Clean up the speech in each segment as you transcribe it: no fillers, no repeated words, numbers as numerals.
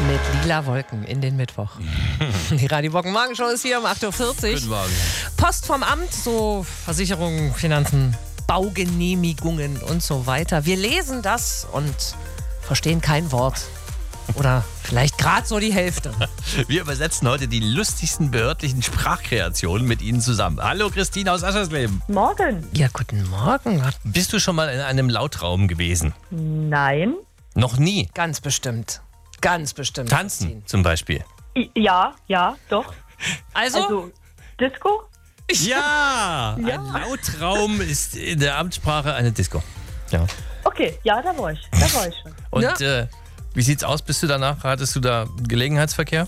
Mit lila Wolken in den Mittwoch. Die Radio Brocken Morgenshow ist hier um 8.40 Uhr. Guten Morgen. Post vom Amt, so Versicherungen, Finanzen, Baugenehmigungen und so weiter. Wir lesen das und verstehen kein Wort. Oder vielleicht gerade so die Hälfte. Wir übersetzen heute die lustigsten behördlichen Sprachkreationen mit Ihnen zusammen. Hallo Christine aus Aschersleben. Morgen. Ja, guten Morgen. Bist du schon mal in einem Lautraum gewesen? Nein. Noch nie. Ganz bestimmt. Ganz bestimmt. Tanzen zum Beispiel. Ja, doch. Also Disco? Ja, ein Lautraum ist in der Amtssprache eine Disco. Ja. Okay, ja, da war ich schon. Und Ja. wie sieht's aus? Bist du danach? Hattest du da Gelegenheitsverkehr?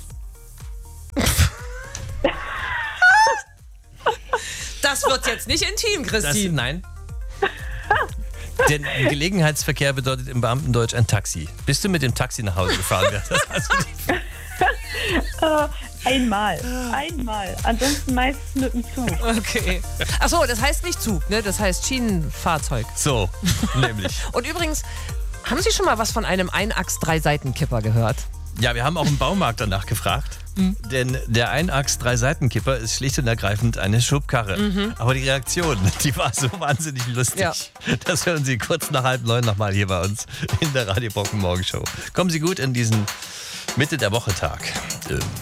das wird jetzt nicht intim, Christine. Nein. Denn Gelegenheitsverkehr bedeutet im Beamtendeutsch ein Taxi. Bist du mit dem Taxi nach Hause gefahren? Einmal. Ansonsten meistens mit dem Zug. Okay. Achso, das heißt nicht Zug, ne? Das heißt Schienenfahrzeug. So, nämlich. Und übrigens, haben Sie schon mal was von einem Einachs-Drei-Seitenkipper gehört? Ja, wir haben auch im Baumarkt danach gefragt. Denn der Einachs-Drei-Seitenkipper ist schlicht und ergreifend eine Schubkarre. Aber die Reaktion, die war so wahnsinnig lustig. Ja. Das hören Sie kurz nach 8:30 nochmal hier bei uns in der Radio Brocken Morgenshow. Kommen Sie gut in diesen Mitte der Woche Tag.